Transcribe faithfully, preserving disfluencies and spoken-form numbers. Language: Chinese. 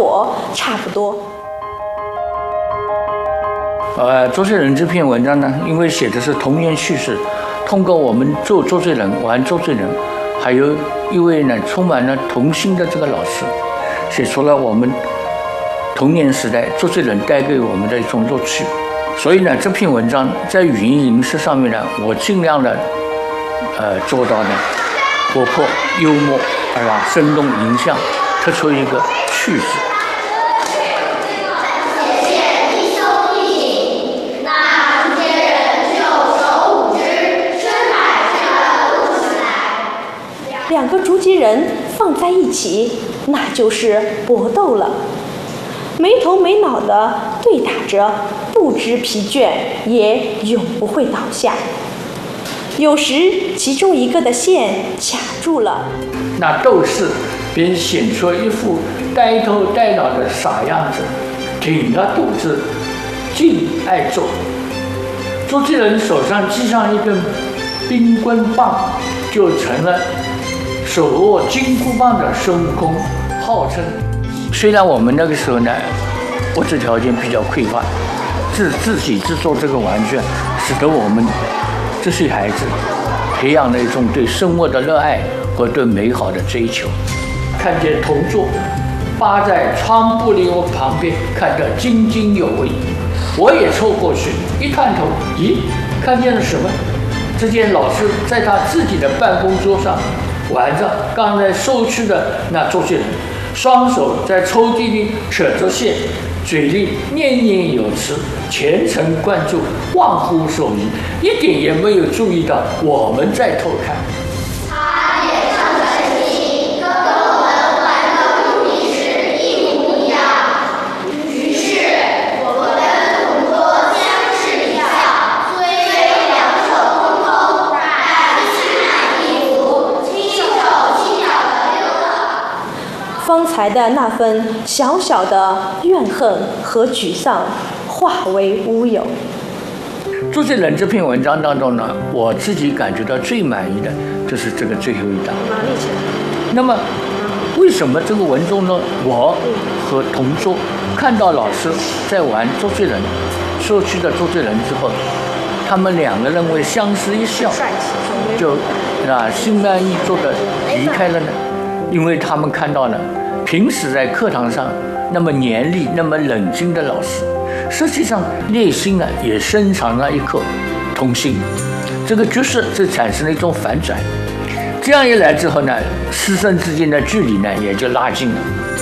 果差不多。 呃，周罪人这篇文章呢，因为写的是童年叙事，通过我们做周罪人、玩周罪人，还有一位呢充满了童心的这个老师，写出了我们童年时代周罪人带给我们的一种乐趣。所以呢，这篇文章在语音形式上面呢，我尽量的呃做到呢活泼、幽默，是吧？生动形象，突出一个趣旨。 两个竹节人放在一起，那就是搏斗了，没头没脑的对打着，不知疲倦，也永不会倒下。有时其中一个的线卡住了， 那斗士便显出一副呆头呆脑的傻样子，挺着肚子，劲爱揍。周罪人手上系上一根冰棍棒，就成了手握金箍棒的孙悟空，号称。虽然我们那个时候呢，物质条件比较匮乏，自自己制作这个玩具，使得我们这些孩子培养了一种对生活的热爱和对美好的追求。看见同桌扒在窗玻璃屋旁边看得津津有味，我也凑过去一探头，咦，看见了什么？只见老师在他自己的办公桌上玩着刚才收去的那周罪人，双手在抽屉里扯着线，嘴里念念有词，全神贯注，忘乎所以，一点也没有注意到我们在偷看。 他脸上的神情跟我们玩的物品时一模一样。于是我们跟同桌相视一笑，虽两手空空，但心满意足，轻手轻脚地溜了。 方才的那份小小的怨恨和沮丧化为乌有。 周罪人这篇文章当中呢，我自己感觉到最满意的就是这个最后一章。那么，为什么这个文中呢，我和同桌看到老师在玩周罪人，说去的周罪人之后，他们两个人会相视一笑，就啊心安意足的离开了呢？因为他们看到了平时在课堂上那么严厉、那么冷静的老师，实际上内心啊也深藏了一颗童心，这个角色就产生了一种反转。这样一来之后呢，师生之间的距离呢也就拉近了。